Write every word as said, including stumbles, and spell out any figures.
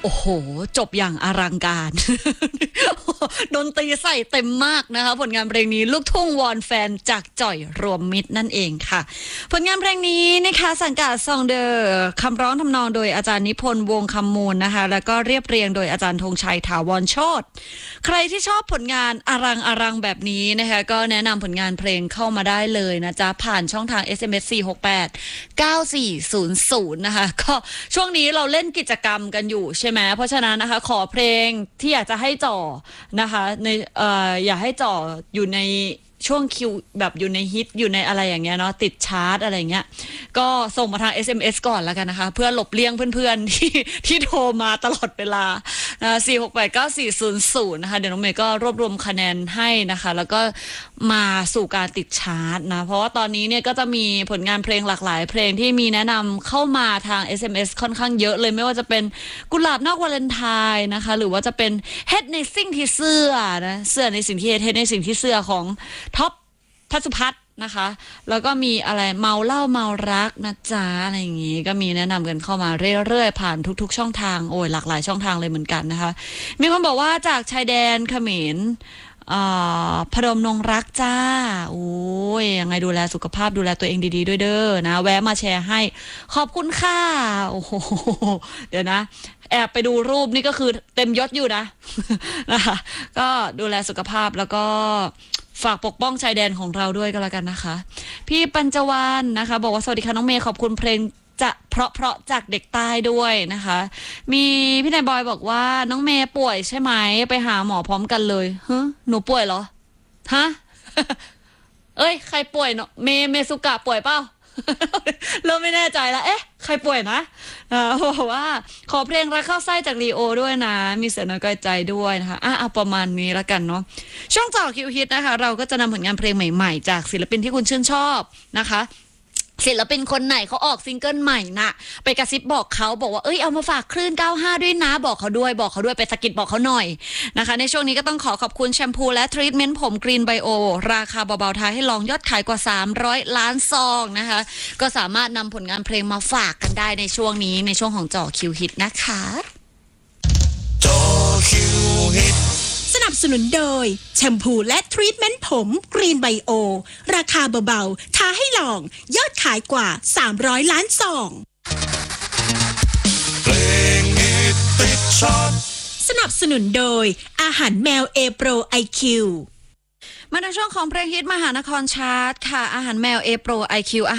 โอ้โหจบอย่างอลังการ ดนตรีใส่เต็มมากนะคะผลงานเพลงนี้ลูกทุ่งวอนแฟนจากจ่อยรวมมิตรนั่นเองค่ะผลงานเพลงนี้นะคะสังกัดซองเดอร์คำร้องทำนองโดยอาจารย์นิพนธ์วงคำมูลนะคะแล้วก็เรียบเรียงโดยอาจารย์ธงชัยถาวรโชติใครที่ชอบผลงานอลังอลังแบบนี้นะคะก็แนะนำผลงานเพลงเข้ามาได้เลยนะจ๊ะผ่านช่องทาง เอส เอ็ม เอส สี่ หก แปด เก้า สี่ ศูนย์ ศูนย์นะคะก็ช่วงนี้เราเล่นกิจกรรมกันอยู่ใช่ไหมเพราะฉะนั้นนะคะขอเพลงที่อยากจะให้จ่อนะคะในเอ่ออยากให้จ่ออยู่ในช่วงคิวแบบอยู่ในฮิตอยู่ในอะไรอย่างเงี้ยเนาะติดชาร์ตอะไรเงี้ยก็ส่งมาทาง เอส เอ็ม เอส ก่อนแล้วกันนะคะเพื่อหลบเลี่ยงเพื่อนๆที่ที่โทรมาตลอดเวลานะสี่ หก แปด เก้า สี่ ศูนย์ ศูนย์นะคะเดี๋ยวน้องเมย์ก็รวบรวมคะแนนให้นะคะแล้วก็มาสู่การติดชาร์ตนะเพราะว่าตอนนี้เนี่ยก็จะมีผลงานเพลงหลากหลายเพลงที่มีแนะนำเข้ามาทาง เอส เอ็ม เอส ค่อนข้างเยอะเลยไม่ว่าจะเป็นกุหลาบนอกวาเลนไทน์นะคะหรือว่าจะเป็นเฮ็ดในสิ่งที่เสื้อนะเสื้อในสิ่งที่เฮ็ดเฮ็ดในสิ่งที่เสื้อของท็อปทัศพัฒน์นะคะแล้วก็มีอะไรเมาเหล้าเมารักนะจ๊ะอะไรอย่างงี้ก็มีแนะนำกันเข้ามาเรื่อยๆผ่านทุกๆช่องทางโอ้ยหลากหลายช่องทางเลยเหมือนกันนะคะมีคนบอกว่าจากชายแดนเขมรพนมนงรักจ้าโอ้ยยังไงดูแลสุขภาพดูแลตัวเองดีๆด้วยเด้อนะแวะมาแชร์ให้ขอบคุณค่ะโอ้โหเดี๋ยวนะแอบไปดูรูปนี่ก็คือเต็มยศอยู่นะนะคะก็ดูแลสุขภาพแล้วก็ฝากปกป้องชายแดนของเราด้วยก็แล้วกันนะคะพี่ปัญจวรรณนะคะบอกว่าสวัสดีค่ะน้องเมย์ขอบคุณเพลงจะเพราะเพราะจากเด็กใต้ด้วยนะคะมีพี่นายบอยบอกว่าน้องเมย์ป่วยใช่ไหมไปหาหมอพร้อมกันเลยฮะหนูป่วยเหรอฮะ เอ้ยใครป่วยเนาะเมเมสุกะป่วยเปล่า เริ่มไม่แน่ใจแล้วเอ๊ะใครป่วยนะบอกว่าขอเพลงรักเข้าไส้จากลีโอด้วยนะมีเสียงน้อยก้อยใจด้วยนะคะอ่ะเอาประมาณนี้แล้วกันเนาะช่วงต่อคิวฮิตนะคะเราก็จะนำผลงานเพลงใหม่ๆจากศิลปินที่คุณชื่นชอบนะคะศิลปินคนไหนเขาออกซิงเกิลใหม่น่ะไปกระซิบบอกเขาบอกว่าเอ้ยเอามาฝากคลื่นเก้าสิบห้าด้วยนะบอกเขาด้วยบอกเขาด้วยไปสะกิดบอกเขาหน่อยนะคะในช่วงนี้ก็ต้องขอขอบคุณแชมพูและทรีทเมนต์ผมกรีนไบโอราคาเบาๆทาให้ลองยอดขายกว่าสามร้อยล้านซองนะคะก็สามารถนำผลงานเพลงมาฝากกันได้ในช่วงนี้ในช่วงของจ่อคิวฮิตนะคะจ่อคิวฮิตสนับสนุนโดยแชมพูและทรีทเมนต์ผมกรีนไบโอราคาเบาๆทาให้ลองยอดขายกว่าสามร้อยล้านซองเพลงฮิตติดชาร์ตสนับสนุนโดยอาหารแมวเอโปรไอคิวมาในช่วงของเพลงฮิตมหานครชาร์ตค่ะอาหารแมวเอโปรไอคิว